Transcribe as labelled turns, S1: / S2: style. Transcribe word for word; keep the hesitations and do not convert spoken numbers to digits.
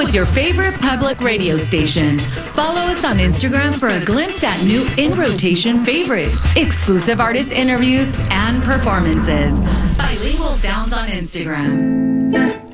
S1: with your favorite public radio station. Follow us on Instagram for a glimpse at new in-rotation favorites, exclusive artist interviews, and performances. Bilingual Sounds on Instagram.